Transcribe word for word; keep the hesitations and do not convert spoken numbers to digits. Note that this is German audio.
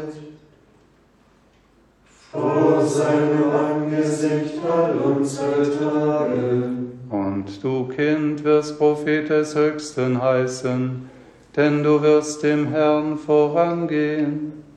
vor seinem Angesicht all unsere Tage. Und du, Kind, wirst Prophet des Höchsten heißen, denn du wirst dem Herrn vorangehen